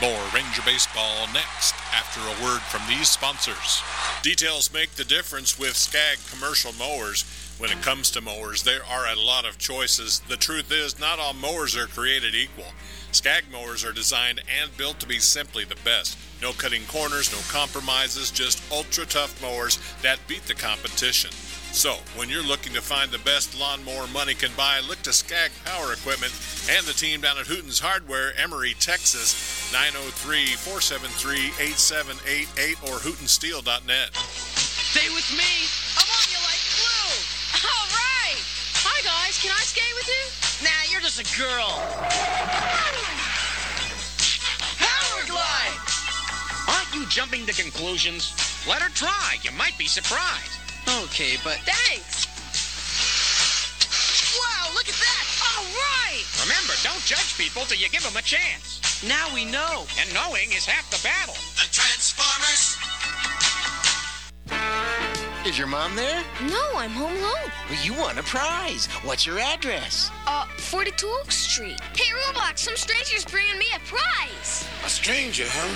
More Ranger Baseball next, after a word from these sponsors. Details make the difference with Skag commercial mowers. When it comes to mowers, there are a lot of choices. The truth is, not all mowers are created equal. Skag mowers are designed and built to be simply the best. No cutting corners, no compromises, just ultra-tough mowers that beat the competition. So, when you're looking to find the best lawnmower money can buy, look to Skag Power Equipment and the team down at Hooten's Hardware, Emory, Texas, 903-473-8788 or hootensteel.net. Stay with me. I'm on you like glue. All right. Hi, guys. Can I skate with you? Nah, you're just a girl. Power glide. Aren't you jumping to conclusions? Let her try. You might be surprised. Okay, but... Thanks! Wow, look at that! All right! Remember, don't judge people till you give them a chance. Now we know. And knowing is half the battle. The Transformers! Is your mom there? No, I'm home alone. Well, you won a prize. What's your address? 42 Oak Street. Hey, Roblox, some stranger's bringing me a prize. A stranger, huh?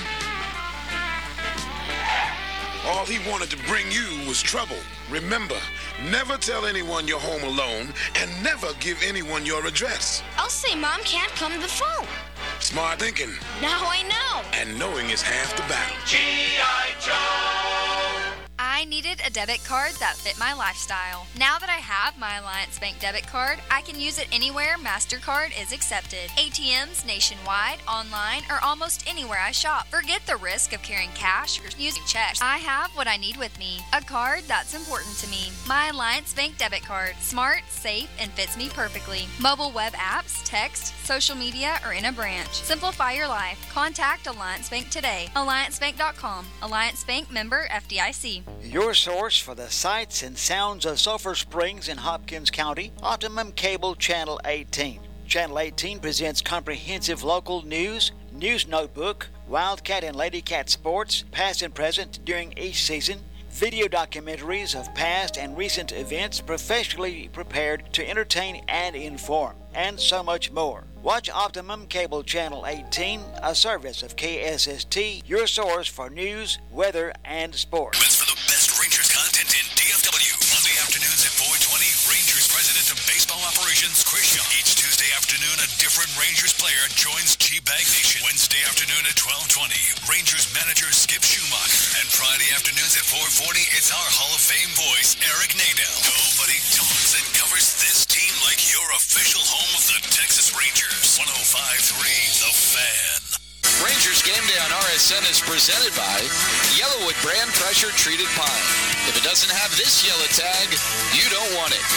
All he wanted to bring you was trouble. Remember, never tell anyone you're home alone and never give anyone your address. I'll say Mom can't come to the phone. Smart thinking. Now I know. And knowing is half the battle. G.I. Joe! I needed a debit card that fit my lifestyle. Now that I have my Alliance Bank debit card, I can use it anywhere MasterCard is accepted. ATMs nationwide, online, or almost anywhere I shop. Forget the risk of carrying cash or using checks. I have what I need with me. A card that's important to me. My Alliance Bank debit card. Smart, safe, and fits me perfectly. Mobile web apps, text, social media, or in a branch. Simplify your life. Contact Alliance Bank today. AllianceBank.com. Alliance Bank member FDIC. Your source for the sights and sounds of Sulphur Springs in Hopkins County, Optimum Cable Channel 18. Channel 18 presents comprehensive local news, news notebook, Wildcat and Ladycat sports, past and present during each season, video documentaries of past and recent events professionally prepared to entertain and inform, and so much more. Watch Optimum Cable Channel 18, a service of KSST, your source for news, weather, and sports. For the best Rangers content in DFW. Monday afternoons at 4:20, Rangers President of Baseball Operations, Chris Young. Each Tuesday afternoon, a different Rangers player joins G-Bag Nation. Wednesday afternoon at 12:20, Rangers manager Skip Schumacher. And Friday afternoons at 4:40, it's our Hall of Fame voice, Eric Nadel. Nobody talks and covers this team like your official home of the Texas Rangers. 105.3 The Fan. Rangers Game Day on RSN is presented by Yellowwood Brand Pressure Treated Pine. If it doesn't have this yellow tag, you don't want it.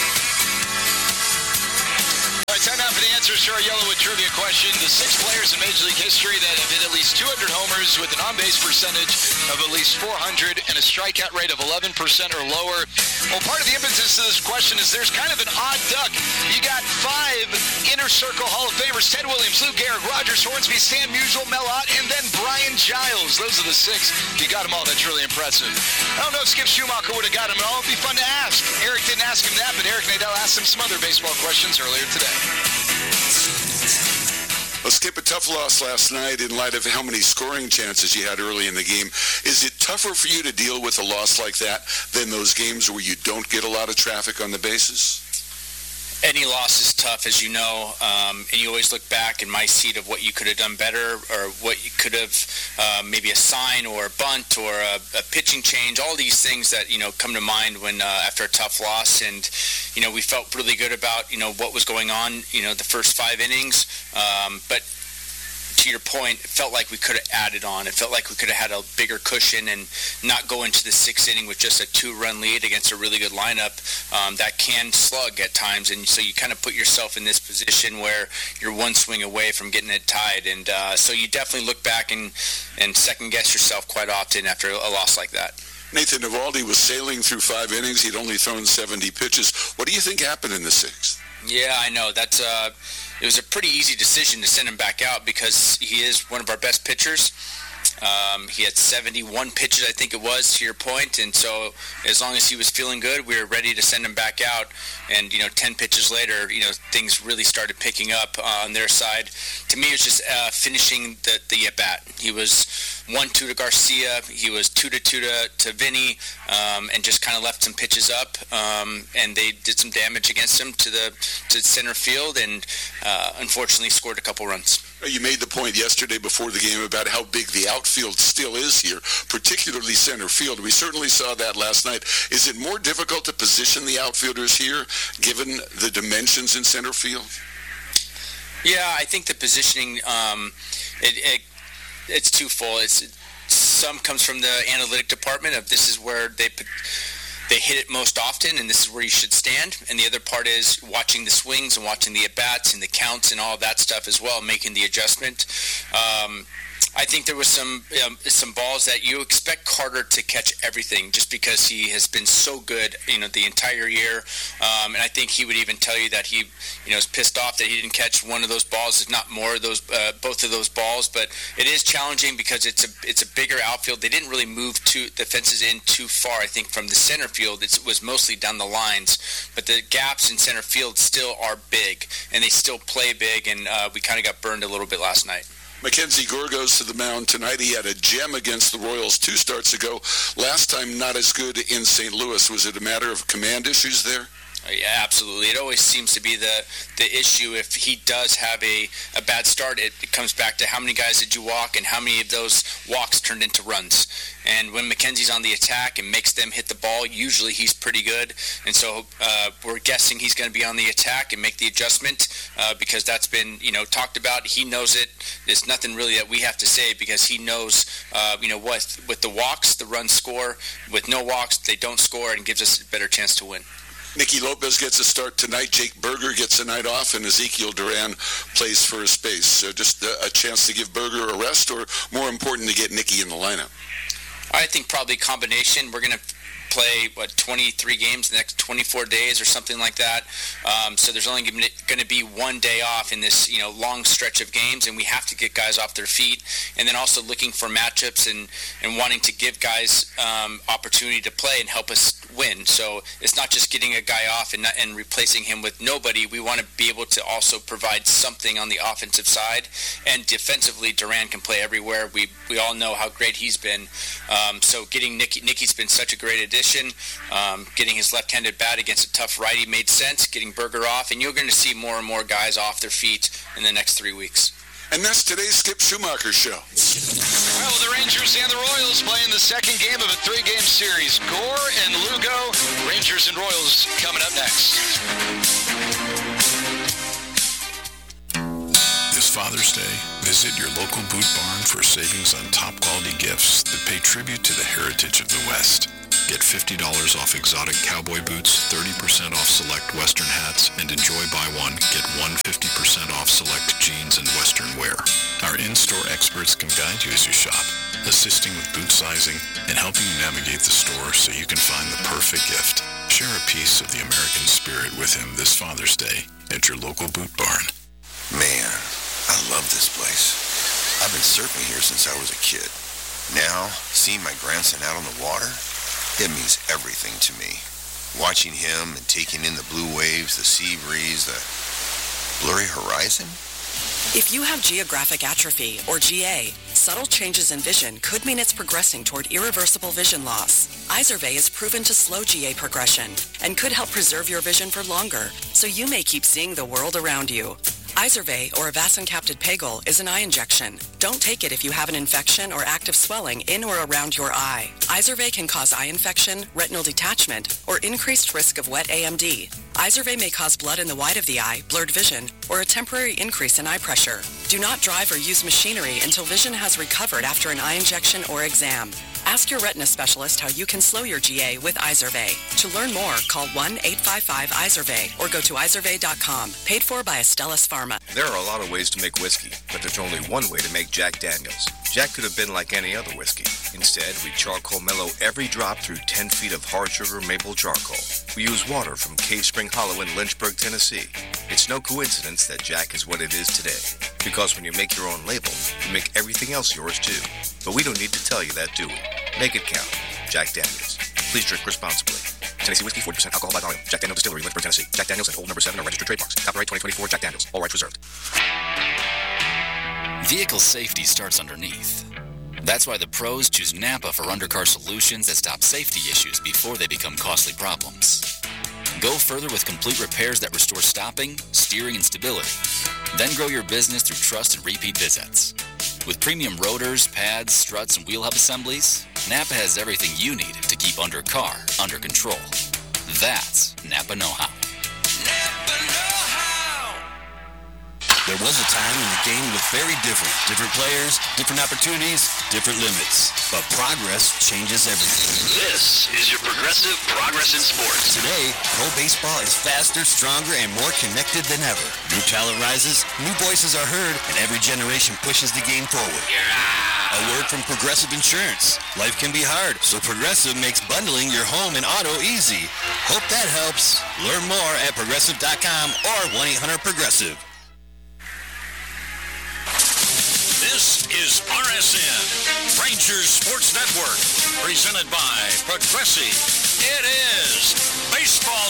All right, time now for the answers to our Yellowwood trivia question. The 6 players in Major League history that have hit at least 200 homers with an on-base percentage of at least 400 and a strikeout rate of 11% or lower. Well, part of the impetus of this question is there's kind of an odd duck. You got 5 Inner Circle Hall of Famers: Ted Williams, Lou Gehrig, Rogers Hornsby, Stan Musial, Mel Ott, and then Brian Giles. Those are the 6. You got them all. That's really impressive. I don't know if Skip Schumacher would have got them all. It'd be fun to ask. Eric didn't ask him that, but Eric Nadel asked him some other baseball questions earlier today. Well, Skip, a tough loss last night in light of how many scoring chances you had early in the game. Is it tougher for you to deal with a loss like that than those games where you don't get a lot of traffic on the bases? Any loss is tough, as you know, and you always look back in my seat of what you could have done better, or what you could have, maybe a sign or a bunt or a pitching change, all these things that, come to mind when after a tough loss. And, we felt really good about, what was going on, the first 5 innings. But to your point, it felt like we could have added on. It felt like we could have had a bigger cushion and not go into the 6th inning with just a 2-run lead against a really good lineup that can slug at times. And so you kind of put yourself in this position where you're one swing away from getting it tied. And so you definitely look back and second-guess yourself quite often after a loss like that. Nathan Eovaldi was sailing through 5 innings. He'd only thrown 70 pitches. What do you think happened in the 6th? Yeah, I know. That's it was a pretty easy decision to send him back out because he is one of our best pitchers. He had 71 pitches, I think it was, to your point, and so as long as he was feeling good, we were ready to send him back out. And 10 pitches later, things really started picking up on their side. To me, it was just finishing the at bat. He was 1-2 to Garcia. He was 2-2 to Vinny, and just kind of left some pitches up. And they did some damage against him to center field, and unfortunately scored a couple runs. You made the point yesterday before the game about how big the outfield still is here, particularly center field. We certainly saw that last night. Is it more difficult to position the outfielders here, given the dimensions in center field? Yeah, I think the positioning, it's twofold. Some comes from the analytic department of this is where they hit it most often, and this is where you should stand. And the other part is watching the swings and watching the at-bats and the counts and all that stuff as well, making the adjustment. I think there was some balls that you expect Carter to catch everything just because he has been so good, the entire year. And I think he would even tell you that he, is pissed off that he didn't catch one of those balls, if not more of those, both of those balls. But it is challenging because it's a bigger outfield. They didn't really move the fences in too far. I think from the center field, it was mostly down the lines. But the gaps in center field still are big, and they still play big. And we kind of got burned a little bit last night. Mackenzie Gore goes to the mound tonight. He had a gem against the Royals 2 starts ago. Last time, not as good in St. Louis. Was it a matter of command issues there? Yeah, absolutely. It always seems to be the issue. If he does have a bad start, it comes back to how many guys did you walk and how many of those walks turned into runs. And when McKenzie's on the attack and makes them hit the ball, usually he's pretty good. And so we're guessing he's going to be on the attack and make the adjustment because that's been, talked about. He knows it. There's nothing really that we have to say because he knows, what with the walks, the runs score. With no walks, they don't score and gives us a better chance to win. Nicky Lopez gets a start tonight. Jake Berger gets a night off, and Ezekiel Duran plays first base. So just a chance to give Berger a rest, or more important, to get Nicky in the lineup? I think probably a combination. We're going to play 23 games the next 24 days or something like that. So there's only going to be one day off in this long stretch of games, and we have to get guys off their feet. And then also looking for matchups and wanting to give guys opportunity to play and help us win. So it's not just getting a guy off and replacing him with nobody. We want to be able to also provide something on the offensive side, and defensively Duran can play everywhere. We all know how great he's been. So getting Nicky's been such a great addition. Getting his left-handed bat against a tough righty made sense. Getting Berger off, and you're going to see more and more guys off their feet in the next 3 weeks. And that's today's Skip Schumacher Show. Well, the Rangers and the Royals playing the second game of a 3-game series. Gore and Lugo, Rangers and Royals coming up next. This Father's Day, visit your local Boot Barn for savings on top-quality gifts that pay tribute to the heritage of the West. Get $50 off exotic cowboy boots, 30% off select Western hats, and enjoy buy one, get one 50% off select jeans and Western wear. Our in-store experts can guide you as you shop, assisting with boot sizing and helping you navigate the store so you can find the perfect gift. Share a piece of the American spirit with him this Father's Day at your local Boot Barn. Man, I love this place. I've been surfing here since I was a kid. Now, seeing my grandson out on the water, it means everything to me. Watching him and taking in the blue waves, the sea breeze, the blurry horizon. If you have geographic atrophy, or GA, subtle changes in vision could mean it's progressing toward irreversible vision loss. Izervay is proven to slow GA progression and could help preserve your vision for longer, so you may keep seeing the world around you. Izervay, or avacincaptad pegol, is an eye injection. Don't take it if you have an infection or active swelling in or around your eye. Izervay can cause eye infection, retinal detachment, or increased risk of wet AMD. Izervay may cause blood in the white of the eye, blurred vision, or a temporary increase in eye pressure. Do not drive or use machinery until vision has recovered after an eye injection or exam. Ask your retina specialist how you can slow your GA with Izervay. To learn more, call 1-855-IZERVAY or go to izervay.com. Paid for by Astellas Pharma. There are a lot of ways to make whiskey, but there's only one way to make Jack Daniels. Jack could have been like any other whiskey. Instead, we charcoal mellow every drop through 10 feet of hard sugar maple charcoal. We use water from Cave Spring Hollow in Lynchburg, Tennessee. It's no coincidence that Jack is what it is today. Because when you make your own label, you make everything else yours too. But we don't need to tell you that, do we? Make it count. Jack Daniels. Please drink responsibly. Tennessee Whiskey, 40% alcohol by volume. Jack Daniels Distillery, Lynchburg, Tennessee. Jack Daniels and Old No. 7 are registered trademarks. Copyright 2024 Jack Daniels. All rights reserved. Vehicle safety starts underneath. That's why the pros choose Napa for undercar solutions that stop safety issues before they become costly problems. Go further with complete repairs that restore stopping, steering, and stability. Then grow your business through trust and repeat visits. With premium rotors, pads, struts, and wheel hub assemblies, Napa has everything you need to keep undercar under control. That's Napa know-how. There was a time when the game looked very different. Different players, different opportunities, different limits. But progress changes everything. This is your Progressive Progress in Sports. Today, pro baseball is faster, stronger, and more connected than ever. New talent rises, new voices are heard, and every generation pushes the game forward. A word from Progressive Insurance. Life can be hard, so Progressive makes bundling your home and auto easy. Hope that helps. Learn more at Progressive.com or 1-800-PROGRESSIVE. This is RSN, Rangers Sports Network, presented by Progressive. It is baseball